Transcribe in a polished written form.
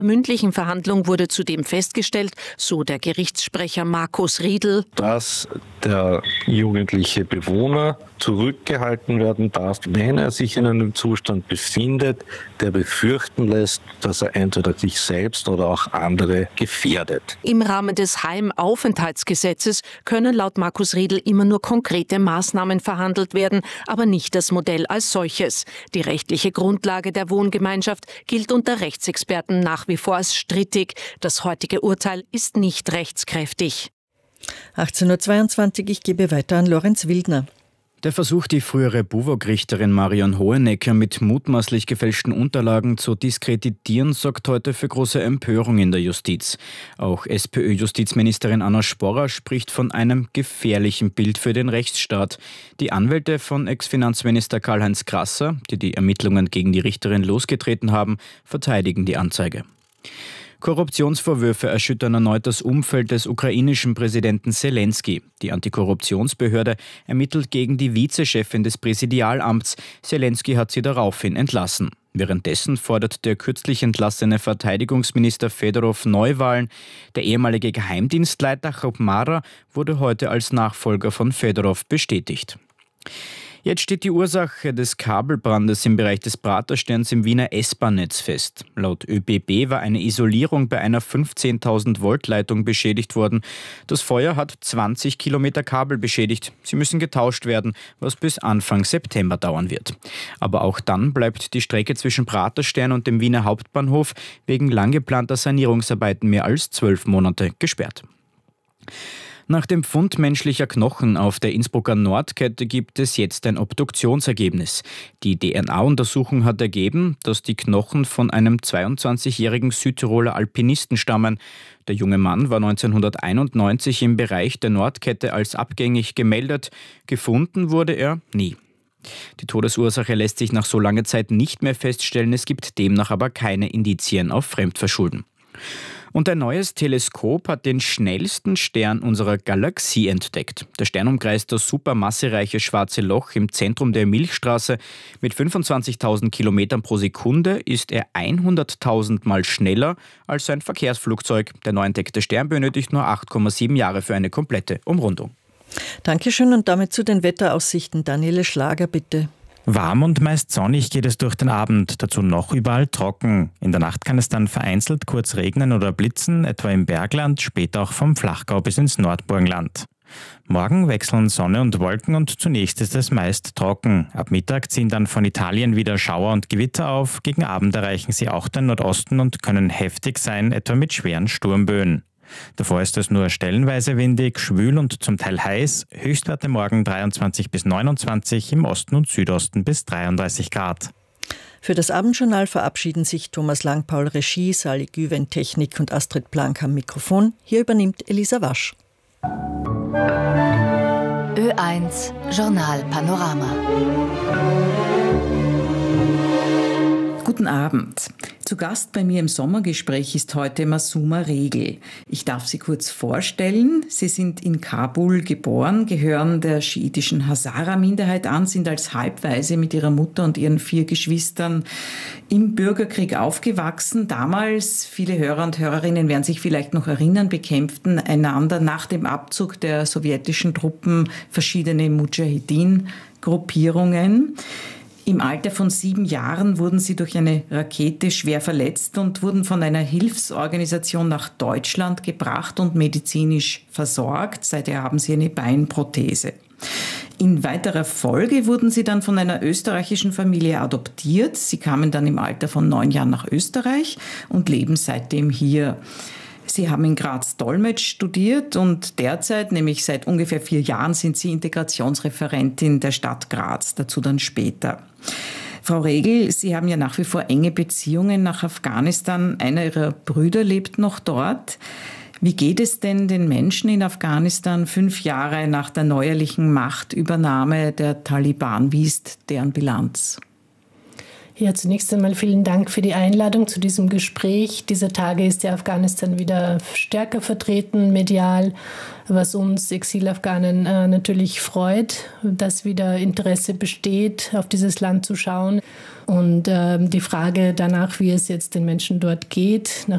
Mündlichen Verhandlung wurde zudem festgestellt, so der Gerichtssprecher Markus Riedl, dass der jugendliche Bewohner zurückgehalten werden darf, wenn er sich in einem Zustand befindet, der befürchten lässt, dass er entweder sich selbst oder auch andere gefährdet. Im Rahmen des Heimaufenthaltsgesetzes können laut Markus Riedl immer nur konkrete Maßnahmen verhandelt werden, aber nicht das Modell als solches. Die rechtliche Grundlage der Wohngemeinschaft gilt unter Rechtsexperten nach wie vor als strittig. Das heutige Urteil ist nicht rechtskräftig. 18.22 Uhr, ich gebe weiter an Lorenz Wildner. Der Versuch, die frühere BUWOG-Richterin Marion Hohenecker mit mutmaßlich gefälschten Unterlagen zu diskreditieren, sorgt heute für große Empörung in der Justiz. Auch SPÖ-Justizministerin Anna Sporrer spricht von einem gefährlichen Bild für den Rechtsstaat. Die Anwälte von Ex-Finanzminister Karl-Heinz Grasser, die die Ermittlungen gegen die Richterin losgetreten haben, verteidigen die Anzeige. Korruptionsvorwürfe erschüttern erneut das Umfeld des ukrainischen Präsidenten Selenskyj. Die Antikorruptionsbehörde ermittelt gegen die Vizechefin des Präsidialamts. Selenskyj hat sie daraufhin entlassen. Währenddessen fordert der kürzlich entlassene Verteidigungsminister Fedorov Neuwahlen. Der ehemalige Geheimdienstleiter Chobmara wurde heute als Nachfolger von Fedorov bestätigt. Jetzt steht die Ursache des Kabelbrandes im Bereich des Pratersterns im Wiener S-Bahn-Netz fest. Laut ÖBB war eine Isolierung bei einer 15.000 Volt Leitung beschädigt worden. Das Feuer hat 20 Kilometer Kabel beschädigt. Sie müssen getauscht werden, was bis Anfang September dauern wird. Aber auch dann bleibt die Strecke zwischen Praterstern und dem Wiener Hauptbahnhof wegen lang geplanter Sanierungsarbeiten mehr als 12 Monate gesperrt. Nach dem Fund menschlicher Knochen auf der Innsbrucker Nordkette gibt es jetzt ein Obduktionsergebnis. Die DNA-Untersuchung hat ergeben, dass die Knochen von einem 22-jährigen Südtiroler Alpinisten stammen. Der junge Mann war 1991 im Bereich der Nordkette als abgängig gemeldet. Gefunden wurde er nie. Die Todesursache lässt sich nach so langer Zeit nicht mehr feststellen. Es gibt demnach aber keine Indizien auf Fremdverschulden. Und ein neues Teleskop hat den schnellsten Stern unserer Galaxie entdeckt. Der Stern umkreist das supermassereiche Schwarze Loch im Zentrum der Milchstraße. Mit 25.000 Kilometern pro Sekunde ist er 100.000 Mal schneller als ein Verkehrsflugzeug. Der neu entdeckte Stern benötigt nur 8,7 Jahre für eine komplette Umrundung. Dankeschön und damit zu den Wetteraussichten. Daniele Schlager, bitte. Warm und meist sonnig geht es durch den Abend, dazu noch überall trocken. In der Nacht kann es dann vereinzelt kurz regnen oder blitzen, etwa im Bergland, später auch vom Flachgau bis ins Nordburgenland. Morgen wechseln Sonne und Wolken und zunächst ist es meist trocken. Ab Mittag ziehen dann von Italien wieder Schauer und Gewitter auf. Gegen Abend erreichen sie auch den Nordosten und können heftig sein, etwa mit schweren Sturmböen. Davor ist es nur stellenweise windig, schwül und zum Teil heiß. Höchstwerte morgen 23 bis 29, im Osten und Südosten bis 33 Grad. Für das Abendjournal verabschieden sich Thomas Langpaul Regie, Sali Güven Technik und Astrid Blank am Mikrofon. Hier übernimmt Elisa Wasch. Ö1 Journal Panorama. Guten Abend. Zu Gast bei mir im Sommergespräch ist heute Masuma Regel. Ich darf Sie kurz vorstellen. Sie sind in Kabul geboren, gehören der schiitischen Hazara-Minderheit an, sind als Halbwaise mit ihrer Mutter und ihren 4 Geschwistern im Bürgerkrieg aufgewachsen. Damals, viele Hörer und Hörerinnen werden sich vielleicht noch erinnern, bekämpften einander nach dem Abzug der sowjetischen Truppen verschiedene Mujahedin-Gruppierungen. Im Alter von 7 Jahren wurden sie durch eine Rakete schwer verletzt und wurden von einer Hilfsorganisation nach Deutschland gebracht und medizinisch versorgt. Seither haben sie eine Beinprothese. In weiterer Folge wurden sie dann von einer österreichischen Familie adoptiert. Sie kamen dann im Alter von 9 Jahren nach Österreich und leben seitdem hier. Sie haben in Graz Dolmetsch studiert und derzeit, nämlich seit ungefähr 4 Jahren, sind Sie Integrationsreferentin der Stadt Graz, dazu dann später. Frau Regel, Sie haben ja nach wie vor enge Beziehungen nach Afghanistan. Einer Ihrer Brüder lebt noch dort. Wie geht es denn den Menschen in Afghanistan 5 Jahre nach der neuerlichen Machtübernahme der Taliban? Wie ist deren Bilanz? Ja, zunächst einmal vielen Dank für die Einladung zu diesem Gespräch. Dieser Tage ist ja Afghanistan wieder stärker vertreten, medial, was uns Exilafghanen natürlich freut, dass wieder Interesse besteht, auf dieses Land zu schauen. Und die Frage danach, wie es jetzt den Menschen dort geht, nach